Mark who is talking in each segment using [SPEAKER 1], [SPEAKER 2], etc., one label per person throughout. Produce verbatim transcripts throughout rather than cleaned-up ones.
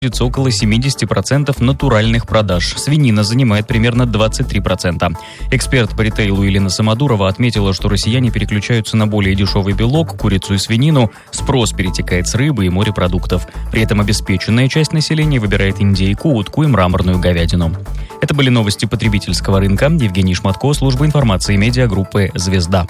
[SPEAKER 1] около семьдесят процентов натуральных продаж. Свинина занимает примерно двадцать три процента. Эксперт по ритейлу Елена Самодурова отметила, что россияне переключаются на более дешевый белок, курицу и свинину, спрос перетекает с рыбы и морепродуктов. При этом обеспеченная часть населения выбирает индейку, утку и мраморную говядину. Это были новости потребительского рынка. Евгений Шматко, служба информации медиагруппы «Звезда».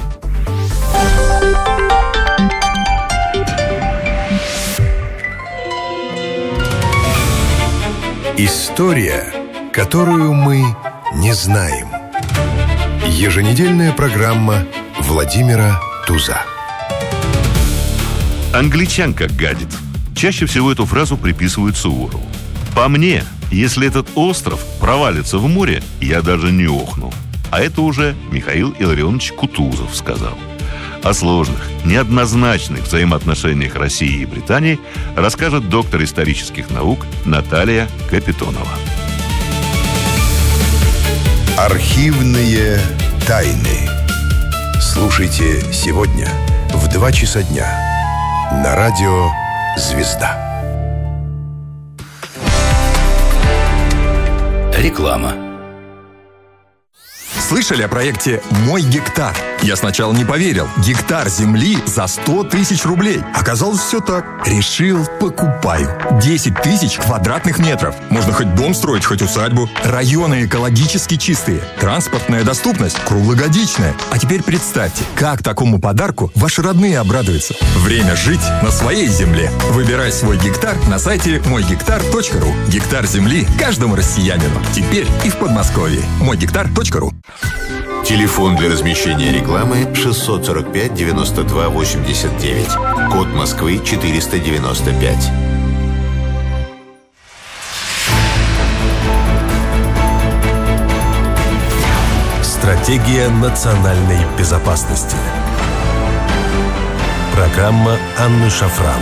[SPEAKER 2] История, которую мы не знаем. Еженедельная программа Владимира Туза.
[SPEAKER 3] Англичанка гадит. Чаще всего эту фразу приписывают Суворову. По мне, если этот остров провалится в море, я даже не охну. А это уже Михаил Илларионович Кутузов сказал. О сложных, неоднозначных взаимоотношениях России и Британии расскажет доктор исторических наук Наталья Капитонова.
[SPEAKER 2] Архивные тайны. Слушайте сегодня в два часа дня на радио «Звезда».
[SPEAKER 4] Реклама.
[SPEAKER 5] Слышали о проекте «Мой гектар»? Я сначала не поверил. Гектар земли за сто тысяч рублей. Оказалось, все так. Решил, покупаю. десять тысяч квадратных метров. Можно хоть дом строить, хоть усадьбу. Районы экологически чистые. Транспортная доступность круглогодичная. А теперь представьте, как такому подарку ваши родные обрадуются. Время жить на своей земле. Выбирай свой гектар на сайте мой гектар точка ру. Гектар земли каждому россиянину. Теперь и в Подмосковье. мой гектар точка ру.
[SPEAKER 6] Телефон для размещения рекламы шестьсот сорок пять девяносто два восемьдесят девять. Код Москвы четыреста девяносто пять.
[SPEAKER 2] Стратегия национальной безопасности. Программа Анны Шафран.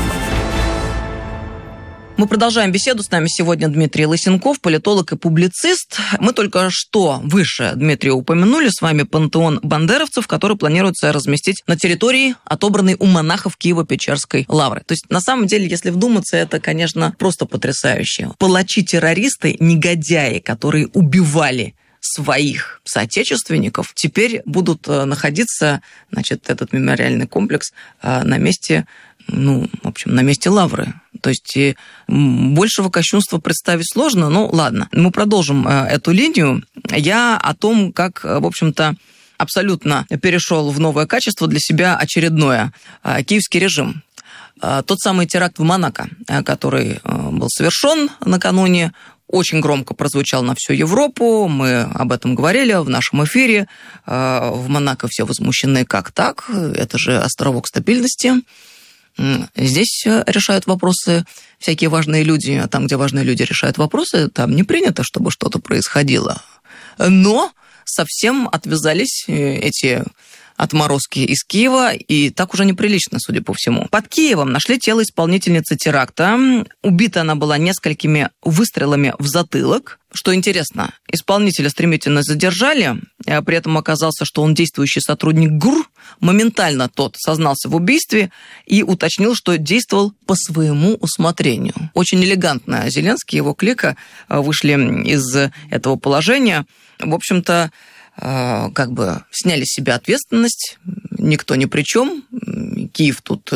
[SPEAKER 7] Мы продолжаем беседу. С нами сегодня Дмитрий Лысенков, политолог и публицист. Мы только что выше Дмитрия упомянули с вами пантеон бандеровцев, который планируется разместить на территории, отобранной у монахов Киево-Печерской лавры. То есть, на самом деле, если вдуматься, это, конечно, просто потрясающе. Палачи-террористы, негодяи, которые убивали своих соотечественников, теперь будут находиться, значит, этот мемориальный комплекс на месте, ну, в общем, на месте лавры. То есть большего кощунства представить сложно, но ладно. Мы продолжим эту линию. Я о том, как, в общем-то, абсолютно перешел в новое качество для себя очередное. Киевский режим. Тот самый теракт в Монако, который был совершен накануне, очень громко прозвучал на всю Европу, мы об этом говорили в нашем эфире. В Монако все возмущены, как так? Это же островок стабильности. Здесь решают вопросы всякие важные люди, а там, где важные люди решают вопросы, там не принято, чтобы что-то происходило. Но совсем отвязались эти отморозки из Киева, и так уже неприлично, судя по всему. Под Киевом нашли тело исполнительницы теракта. Убита она была несколькими выстрелами в затылок. Что интересно, исполнителя стремительно задержали, а при этом оказалось, что он действующий сотрудник ГУР. Моментально тот сознался в убийстве и уточнил, что действовал по своему усмотрению. Очень элегантно Зеленский и его клика вышли из этого положения. В общем-то, как бы сняли с себя ответственность, никто ни при чем, Киев тут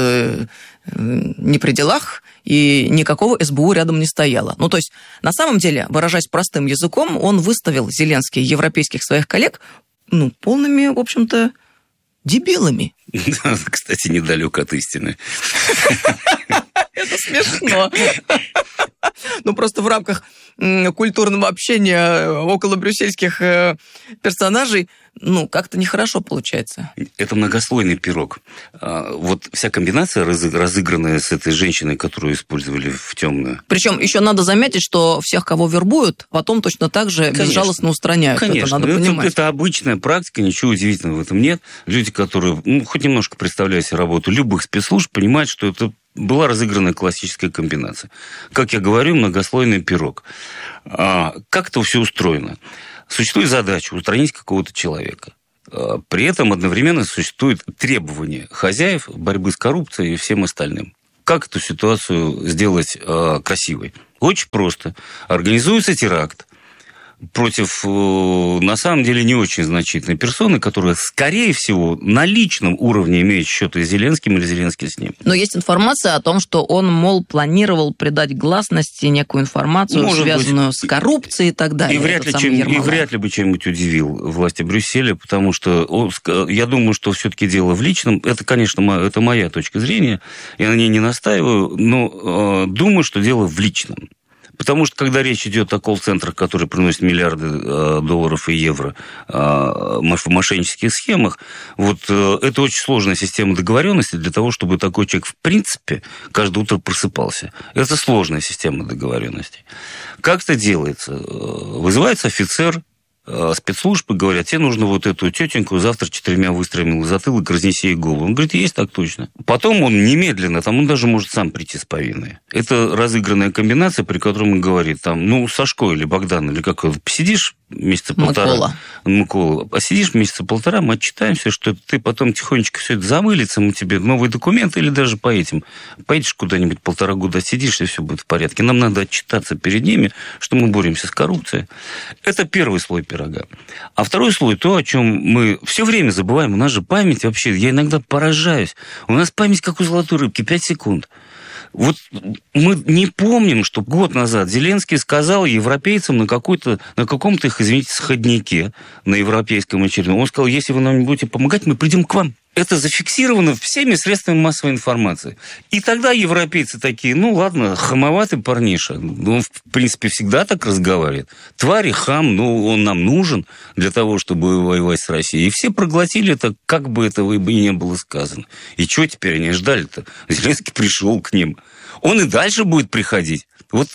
[SPEAKER 7] не при делах, и никакого эс бэ у рядом не стояло. Ну, то есть, на самом деле, выражаясь простым языком, он выставил Зеленский европейских своих коллег, ну, полными, в общем-то, дебилами.
[SPEAKER 4] Кстати, недалек от истины.
[SPEAKER 7] Это смешно. Ну, просто в рамках культурного общения около брюссельских персонажей, ну, как-то нехорошо получается.
[SPEAKER 4] Это многослойный пирог. Вот вся комбинация, разыгранная с этой женщиной, которую использовали в темную.
[SPEAKER 7] Причем еще надо заметить, что всех, кого вербуют, потом точно так же Конечно. безжалостно устраняют.
[SPEAKER 4] Конечно.
[SPEAKER 7] Это надо понимать.
[SPEAKER 4] Это, это обычная практика, ничего удивительного в этом нет. Люди, которые ну, хоть немножко представляют себе работу любых спецслужб, понимают, что это была разыгранная классическая комбинация. Как я говорю, многослойный пирог. А как это все устроено? Существует задача устранить какого-то человека. При этом одновременно существует требование хозяев борьбы с коррупцией и всем остальным. Как эту ситуацию сделать э, красивой? Очень просто. Организуется теракт против, на самом деле, не очень значительной персоны, которая, скорее всего, на личном уровне имеет счеты с Зеленским или Зеленский с ним.
[SPEAKER 7] Но есть информация о том, что он, мол, планировал придать гласности некую информацию, Может связанную быть, с коррупцией и так далее.
[SPEAKER 4] И вряд, ли чем, и вряд ли бы чем-нибудь удивил власти Брюсселя, потому что он, я думаю, что все-таки дело в личном. Это, конечно, это моя точка зрения, я на ней не настаиваю, но э, думаю, что дело в личном. Потому что, когда речь идет о колл-центрах, которые приносят миллиарды э, долларов и евро э, в мошеннических схемах, вот э, это очень сложная система договоренности для того, чтобы такой человек, в принципе, каждое утро просыпался. Это сложная система договоренности. Как это делается? Вызывается офицер спецслужбы, говорят, тебе нужно вот эту тетеньку завтра четырьмя выстрелами в затылок, разнеси ей голову. Он говорит, есть так точно. Потом он немедленно, там он даже может сам прийти с повинной. Это разыгранная комбинация, при которой он говорит, там, ну, Сашко или Богдан, или как, посидишь месяца полтора.
[SPEAKER 7] Микола.
[SPEAKER 4] Микола. Посидишь месяца полтора, мы отчитаемся, что ты потом тихонечко все это замылится, мы тебе новые документы или даже по этим. Поедешь куда-нибудь полтора года, сидишь, и все будет в порядке. Нам надо отчитаться перед ними, что мы боремся с коррупцией. Это первый слой пирога. А второй слой, то, о чем мы все время забываем, у нас же память вообще, я иногда поражаюсь. У нас память как у золотой рыбки, пять секунд. Вот мы не помним, что год назад Зеленский сказал европейцам на, какой-то, на каком-то их, извините, сходнике, на европейском очередном, он сказал, если вы нам не будете помогать, мы придем к вам. Это зафиксировано всеми средствами массовой информации. И тогда европейцы такие, ну ладно, хамоватый парниша, он в принципе всегда так разговаривает. Тварь и хам, ну он нам нужен для того, чтобы воевать с Россией. И все проглотили это, как бы этого и не было сказано. И что теперь они ждали-то? Зеленский пришел к ним. Он и дальше будет приходить. Вот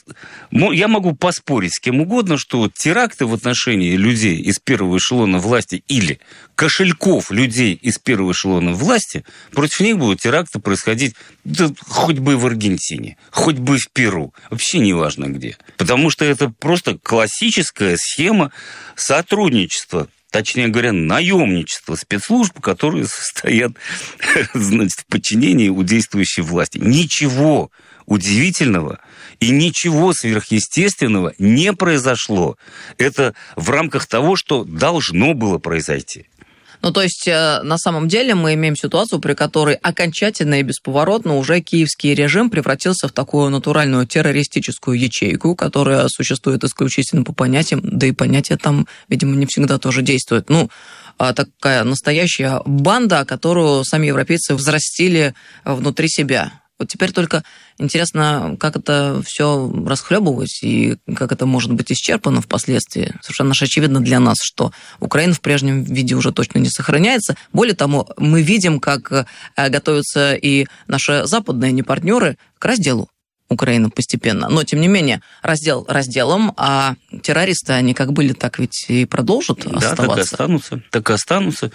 [SPEAKER 4] я могу поспорить с кем угодно, что теракты в отношении людей из первого эшелона власти или кошельков людей из первого эшелона власти, против них будут теракты происходить да, хоть бы в Аргентине, хоть бы в Перу, вообще не важно где. Потому что это просто классическая схема сотрудничества, точнее говоря, наемничество спецслужб, которые состоят, значит, в подчинении у действующей власти. Ничего удивительного и ничего сверхъестественного не произошло. Это в рамках того, что должно было произойти.
[SPEAKER 7] Ну, то есть, на самом деле, мы имеем ситуацию, при которой окончательно и бесповоротно уже киевский режим превратился в такую натуральную террористическую ячейку, которая существует исключительно по понятиям, да и понятия там, видимо, не всегда тоже действуют. Ну, такая настоящая банда, которую сами европейцы взрастили внутри себя. Вот теперь только интересно, как это все расхлебывать и как это может быть исчерпано впоследствии. Совершенно очевидно для нас, что Украина в прежнем виде уже точно не сохраняется. Более того, мы видим, как готовятся и наши западные непартнеры к разделу Украины постепенно. Но, тем не менее, раздел разделом, а террористы, они как были, так ведь и продолжат
[SPEAKER 4] да,
[SPEAKER 7] оставаться.
[SPEAKER 4] Да, так и останутся. Так и останутся.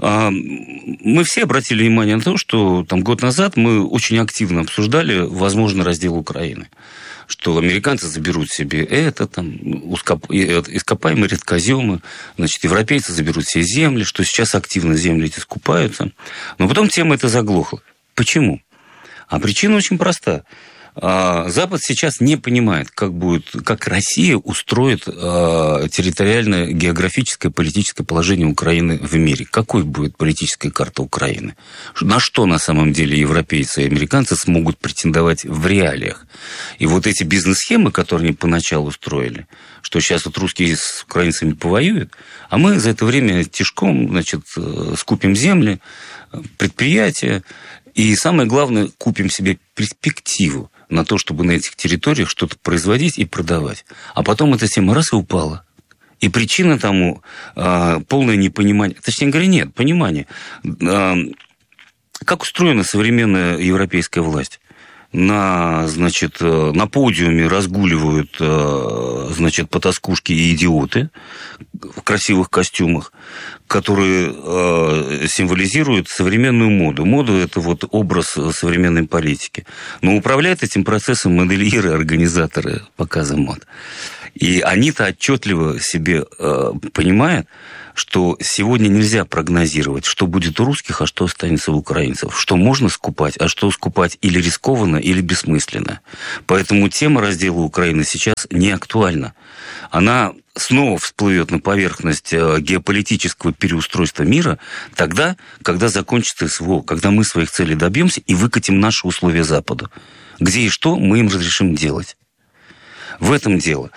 [SPEAKER 4] Мы все обратили внимание на то, что там, год назад мы очень активно обсуждали возможный раздел Украины. Что американцы заберут себе это, там, ископаемые редкоземы, значит, европейцы заберут все земли, что сейчас активно земли эти скупаются. Но потом тема эта заглохла. Почему? А причина очень проста. Запад сейчас не понимает, как будет, как Россия устроит территориальное, географическое, политическое положение Украины в мире. Какой будет политическая карта Украины? На что на самом деле европейцы и американцы смогут претендовать в реалиях? И вот эти бизнес-схемы, которые они поначалу строили, что сейчас вот русские с украинцами повоюют, а мы за это время тишком, значит, скупим земли, предприятия, и самое главное, купим себе перспективу на то, чтобы на этих территориях что-то производить и продавать. А потом эта тема раз и упала. И причина тому э, полное непонимание. Точнее говоря, нет, понимание. Э, как устроена современная европейская власть? На, значит, на подиуме разгуливают, значит, потаскушки и идиоты в красивых костюмах, которые символизируют современную моду. Мода – это вот образ современной политики. Но управляют этим процессом модельеры, организаторы показа мод. И они-то отчетливо себе э, понимают, что сегодня нельзя прогнозировать, что будет у русских, а что останется у украинцев. Что можно скупать, а что скупать или рискованно, или бессмысленно. Поэтому тема раздела Украины сейчас не актуальна. Она снова всплывет на поверхность геополитического переустройства мира тогда, когда закончится СВО, когда мы своих целей добьемся и выкатим наши условия Западу. Где и что мы им разрешим делать. В этом дело.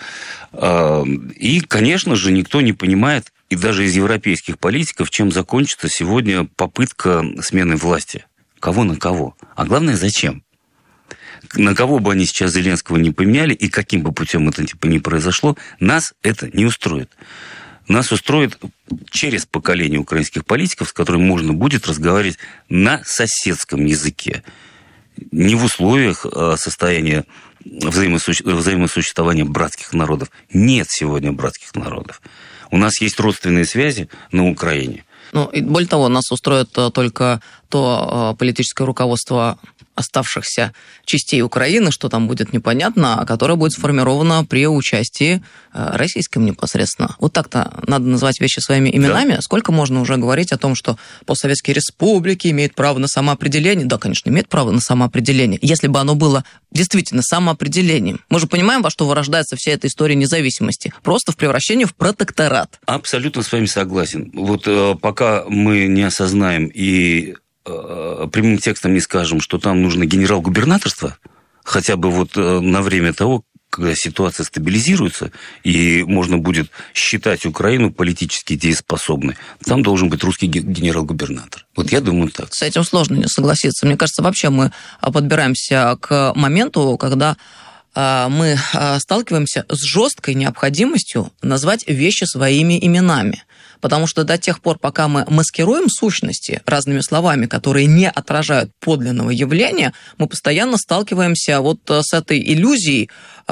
[SPEAKER 4] И, конечно же, никто не понимает, и даже из европейских политиков, чем закончится сегодня попытка смены власти. Кого на кого? А главное, зачем? На кого бы они сейчас Зеленского не поменяли, и каким бы путем это типа ни произошло, нас это не устроит. Нас устроит через поколение украинских политиков, с которыми можно будет разговаривать на соседском языке. Не в условиях состояния взаимосуще... взаимосуществования братских народов. Нет сегодня братских народов. У нас есть родственные связи на Украине.
[SPEAKER 7] Ну, и более того, нас устроит только то политическое руководство оставшихся частей Украины, что там будет непонятно, которое будет сформировано при участии российском непосредственно. Вот так-то надо называть вещи своими именами. Да. Сколько можно уже говорить о том, что постсоветские республики имеют право на самоопределение? Да, конечно, имеют право на самоопределение. Если бы оно было действительно самоопределением. Мы же понимаем, во что вырождается вся эта история независимости. Просто в превращении в протекторат.
[SPEAKER 4] Абсолютно с вами согласен. Вот э, пока мы не осознаем и э, прямым текстом не скажем, что там нужно генерал-губернаторство, хотя бы вот э, на время того, когда ситуация стабилизируется, и можно будет считать Украину политически дееспособной, там должен быть русский генерал-губернатор. Вот я думаю так.
[SPEAKER 7] С этим сложно не согласиться. Мне кажется, вообще мы подбираемся к моменту, когда мы сталкиваемся с жесткой необходимостью назвать вещи своими именами. Потому что до тех пор, пока мы маскируем сущности разными словами, которые не отражают подлинного явления, мы постоянно сталкиваемся вот с этой иллюзией,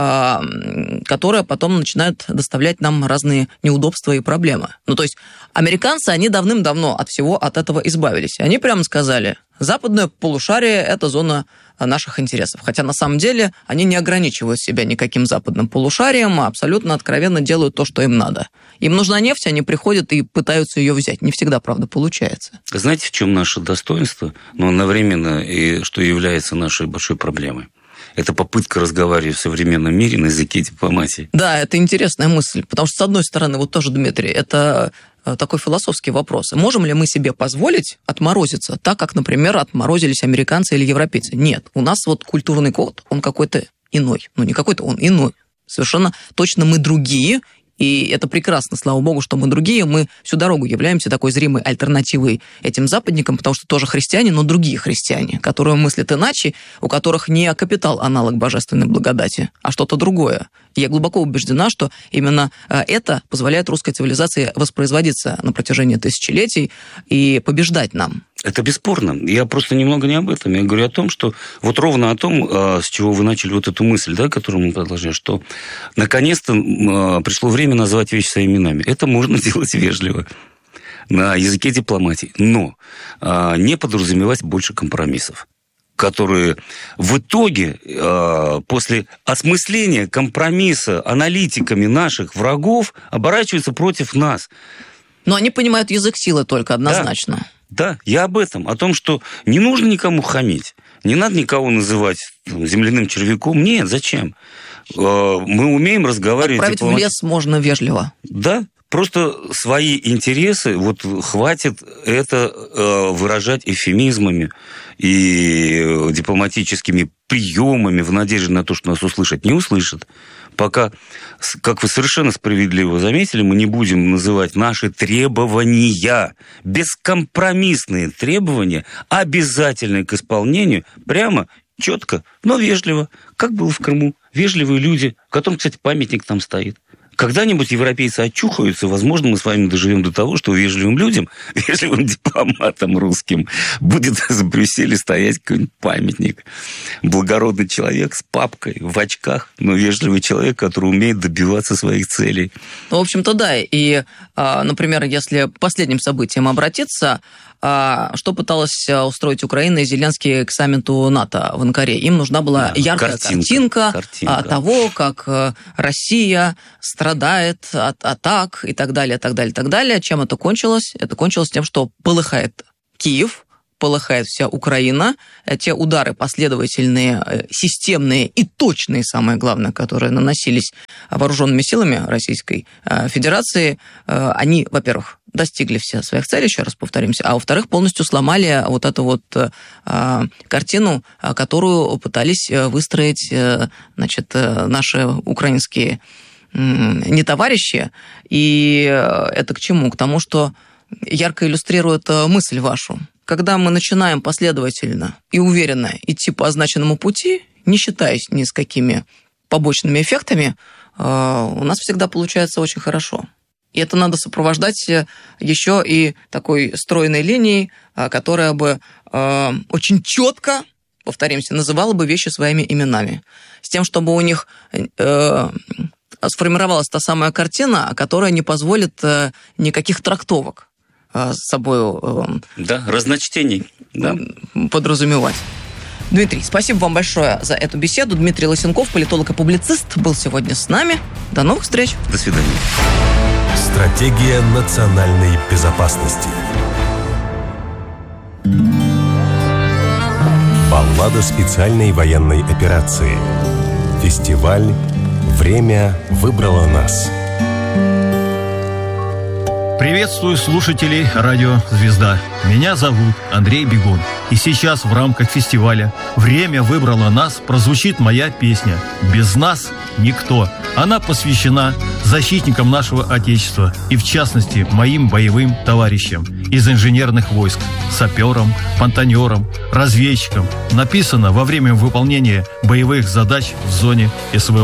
[SPEAKER 7] которая потом начинает доставлять нам разные неудобства и проблемы. Ну, то есть американцы, они давным-давно от всего от этого избавились. Они прямо сказали: западное полушарие – это зона наших интересов. Хотя на самом деле они не ограничивают себя никаким западным полушарием, а абсолютно откровенно делают то, что им надо. Им нужна нефть, они приходят и пытаются ее взять. Не всегда, правда, получается.
[SPEAKER 4] Знаете, в чем наше достоинство, но одновременно и что является нашей большой проблемой? Это попытка разговаривать в современном мире на языке дипломатии.
[SPEAKER 7] Да, это интересная мысль, потому что, с одной стороны, вот тоже, Дмитрий, это такой философский вопрос. Можем ли мы себе позволить отморозиться так, как, например, отморозились американцы или европейцы? Нет. У нас вот культурный код, он какой-то иной. Ну, не какой-то, он иной. Совершенно точно мы другие, и это прекрасно, слава богу, что мы другие. Мы всю дорогу являемся такой зримой альтернативой этим западникам, потому что тоже христиане, но другие христиане, которые мыслят иначе, у которых не капитал аналог божественной благодати, а что-то другое. Я глубоко убеждена, что именно это позволяет русской цивилизации воспроизводиться на протяжении тысячелетий и побеждать нам.
[SPEAKER 4] Это бесспорно. Я просто немного не об этом. Я говорю о том, что вот ровно о том, с чего вы начали вот эту мысль, да, которую мы продолжаем, что наконец-то пришло время назвать вещи своими именами. Это можно делать вежливо на языке дипломатии, но не подразумевать больше компромиссов, которые в итоге, после осмысления компромисса аналитиками наших врагов, оборачиваются против нас.
[SPEAKER 7] Но они понимают язык силы только однозначно.
[SPEAKER 4] Да. Да, я об этом, о том, что не нужно никому хамить, не надо никого называть там, земляным червяком. Нет, зачем? Мы умеем разговаривать...
[SPEAKER 7] Отправить дипломат... в лес можно вежливо.
[SPEAKER 4] Да, просто свои интересы, вот хватит это выражать эвфемизмами и дипломатическими приемами в надежде на то, что нас услышат. Не услышат. Пока, как вы совершенно справедливо заметили, мы не будем называть наши требования, бескомпромиссные требования, обязательные к исполнению, прямо, четко, но вежливо, как было в Крыму. Вежливые люди, которым, кстати, памятник там стоит. Когда-нибудь европейцы очухаются, возможно, мы с вами доживем до того, что вежливым людям, вежливым дипломатам русским будет в Брюсселе стоять какой-нибудь памятник. Благородный человек с папкой, в очках, но вежливый человек, который умеет добиваться своих целей.
[SPEAKER 7] В общем-то, да. И, например, если к последним событиям обратиться, что пыталась устроить Украина и Зеленский к саммиту НАТО в Анкаре? Им нужна была да, яркая картинка, картинка, картинка того, как Россия страдает от атак и так далее, так далее, так далее. Чем это кончилось? Это кончилось тем, что полыхает Киев, полыхает вся Украина. Те удары последовательные, системные и точные, самое главное, которые наносились вооруженными силами Российской Федерации, они, во-первых, достигли все своих целей, еще раз повторимся, а во-вторых, полностью сломали вот эту вот картину, которую пытались выстроить, значит, наши украинские не товарищи. И это к чему? К тому, что ярко иллюстрирует мысль вашу. Когда мы начинаем последовательно и уверенно идти по означенному пути, не считаясь ни с какими побочными эффектами, у нас всегда получается очень хорошо. И это надо сопровождать еще и такой стройной линией, которая бы очень четко, повторимся, называла бы вещи своими именами. С тем, чтобы у них сформировалась та самая картина, которая не позволит никаких трактовок с собой
[SPEAKER 4] да, разночтений да.
[SPEAKER 7] подразумевать. Дмитрий, спасибо вам большое за эту беседу. Дмитрий Лысенков, политолог и публицист, был сегодня с нами. До новых встреч.
[SPEAKER 4] До свидания.
[SPEAKER 2] Стратегия национальной безопасности. Баллада специальной военной операции. Фестиваль «Время выбрало нас».
[SPEAKER 8] Приветствую слушателей радио «Звезда». Меня зовут Андрей Бегун. И сейчас в рамках фестиваля «Время выбрало нас» прозвучит моя песня «Без нас никто». Она посвящена защитникам нашего Отечества и, в частности, моим боевым товарищам из инженерных войск, саперам, понтонерам, разведчикам. Написана во время выполнения боевых задач в зоне СВО.